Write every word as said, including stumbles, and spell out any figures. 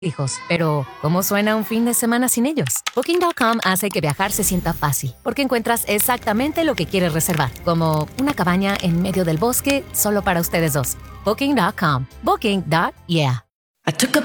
hijos, pero ¿cómo suena un fin de semana sin ellos? Booking punto com hace que viajar se sienta fácil, porque encuentras exactamente lo que quieres reservar, como una cabaña en medio del bosque solo para ustedes dos. Booking punto com. Booking. Yeah. I took a